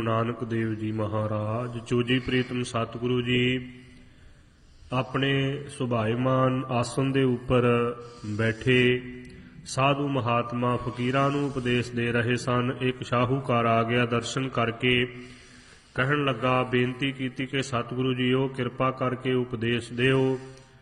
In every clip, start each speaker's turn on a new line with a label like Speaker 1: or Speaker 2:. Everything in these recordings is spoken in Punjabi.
Speaker 1: ਨਾਨਕ ਦੇਵ ਜੀ ਮਹਾਰਾਜ ਚੋਜੀ ਪ੍ਰੀਤਮ ਸਤਿਗੁਰੂ ਜੀ ਆਪਣੇ ਸੁਭਾਇਮਾਨ ਆਸਨ ਦੇ ਉੱਪਰ ਬੈਠੇ ਸਾਧੂ ਮਹਾਤਮਾ ਫਕੀਰਾਂ ਨੂੰ ਉਪਦੇਸ਼ ਦੇ ਰਹੇ ਸਨ। ਇੱਕ ਸ਼ਾਹੂਕਾਰ ਆ ਗਿਆ, ਦਰਸ਼ਨ ਕਰਕੇ ਕਹਿਣ ਲੱਗਾ, ਬੇਨਤੀ ਕੀਤੀ ਕਿ ਸਤਿਗੁਰੂ ਜੀਓ ਕਿਰਪਾ ਕਰਕੇ ਉਪਦੇਸ਼ ਦਿਓ।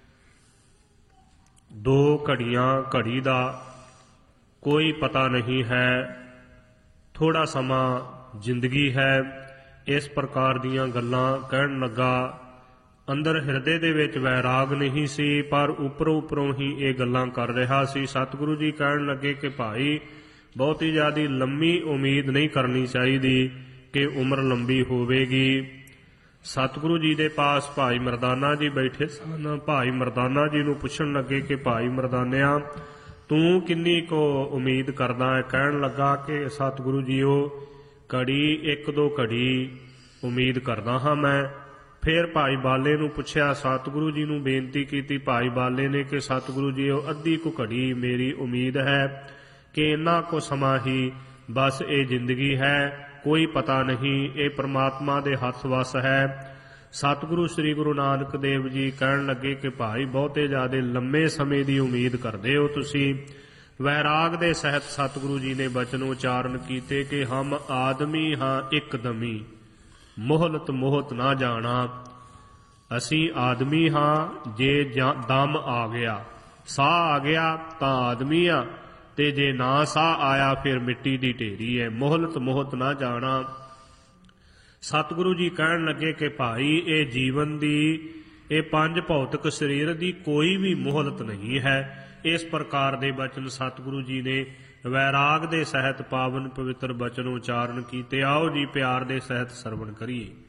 Speaker 1: 2 ਘੜੀਆਂ ਘੜੀ ਦਾ ਕੋਈ ਪਤਾ ਨਹੀਂ ਹੈ, ਥੋੜਾ ਸਮਾਂ ਜ਼ਿੰਦਗੀ ਹੈ। ਇਸ ਪ੍ਰਕਾਰ ਦੀਆਂ ਗੱਲਾਂ ਕਹਿਣ ਲੱਗਾ। ਅੰਦਰ ਹਿਰਦੇ ਦੇ ਵਿੱਚ ਵੈਰਾਗ ਨਹੀਂ ਸੀ, ਪਰ ਉੱਪਰੋਂ ਹੀ ਇਹ ਗੱਲਾਂ ਕਰ ਰਿਹਾ ਸੀ। ਸਤਿਗੁਰੂ ਜੀ ਕਹਿਣ ਲੱਗੇ ਕਿ ਭਾਈ ਬਹੁਤੀ ਜ਼ਿਆਦਾ ਲੰਮੀ ਉਮੀਦ ਨਹੀਂ ਕਰਨੀ ਚਾਹੀਦੀ ਕਿ ਉਮਰ ਲੰਬੀ ਹੋਵੇਗੀ। ਸਤਿਗੁਰੂ ਜੀ ਦੇ ਪਾਸ ਭਾਈ ਮਰਦਾਨਾ ਜੀ ਬੈਠੇ ਸਨ। ਭਾਈ ਮਰਦਾਨਾ ਜੀ ਨੂੰ ਪੁੱਛਣ ਲੱਗੇ ਕਿ ਭਾਈ ਮਰਦਾਨਿਆ ਤੂੰ ਕਿੰਨੀ ਕੁ ਉਮੀਦ ਕਰਦਾ ਹੈ? ਕਹਿਣ ਲੱਗਾ ਕਿ ਸਤਿਗੁਰੂ ਜੀਓ ਘੜੀ 1-2 ਘੜੀ ਉਮੀਦ ਕਰਦਾ ਹਾਂ ਮੈਂ। ਫਿਰ ਭਾਈ ਬਾਲੇ ਨੂੰ ਪੁੱਛਿਆ, ਸਤਿਗੁਰੂ ਜੀ ਨੂੰ ਬੇਨਤੀ ਕੀਤੀ। ਭਾਈ ਬਾਲੇ ਨੇ ਕਿ ਸਤਿਗੁਰੂ ਜੀਓ ਅੱਧੀ ਕੁ ਘੜੀ ਮੇਰੀ ਉਮੀਦ ਹੈ ਕਿ ਇੰਨਾ ਕੁ ਸਮਾਂ ਹੀ ਬਸ ਇਹ ਜ਼ਿੰਦਗੀ ਹੈ, ਕੋਈ ਪਤਾ ਨਹੀਂ, ਇਹ ਪ੍ਰਮਾਤਮਾ ਦੇ ਹੱਥ ਵੱਸ ਹੈ। ਸਤਿਗੁਰੂ ਸ੍ਰੀ ਗੁਰੂ ਨਾਨਕ ਦੇਵ ਜੀ ਕਹਿਣ ਲੱਗੇ ਕਿ ਭਾਈ ਬਹੁਤੇ ਜ਼ਿਆਦਾ ਲੰਮੇ ਸਮੇਂ ਦੀ ਉਮੀਦ ਕਰਦੇ ਹੋ ਤੁਸੀਂ। ਵੈਰਾਗ ਦੇ ਸਹਿਤ ਸਤਿਗੁਰੂ ਜੀ ਨੇ ਬਚਨ ਉਚਾਰਨ ਕੀਤੇ ਕਿ ਹਮ ਆਦਮੀ ਹਾਂ ਇੱਕਦਮੀ, ਮੋਹਲਤ ਮੋਹਤ ਨਾ ਜਾਣਾ। ਅਸੀਂ ਆਦਮੀ ਹਾਂ, ਜੇ ਦਮ ਆ ਗਿਆ, ਸਾਹ ਆ ਗਿਆ ਤਾਂ ਆਦਮੀ ਆ, ਤੇ ਜੇ ਨਾ ਸਾਹ ਆਇਆ ਫਿਰ ਮਿੱਟੀ ਦੀ ਢੇਰੀ ਹੈ। ਮੋਹਲਤ ਮੋਹਤ ਨਾ ਜਾਣਾ। ਸਤਿਗੁਰੂ ਜੀ ਕਹਿਣ ਲੱਗੇ ਕਿ ਭਾਈ ਇਹ ਜੀਵਨ ਦੀ, ਇਹ 5 ਭੌਤਿਕ ਸਰੀਰ ਦੀ ਕੋਈ ਵੀ ਮੋਹਲਤ ਨਹੀਂ ਹੈ। ਇਸ ਪ੍ਰਕਾਰ ਦੇ ਬਚਨ ਸਤਿਗੁਰੂ ਜੀ ਨੇ ਵੈਰਾਗ ਦੇ ਸਹਿਤ ਪਾਵਨ ਪਵਿੱਤਰ ਬਚਨ ਉਚਾਰਨ ਕੀਤੇ। ਆਓ ਜੀ ਪਿਆਰ ਦੇ ਸਹਿਤ ਸਰਵਣ ਕਰੀਏ।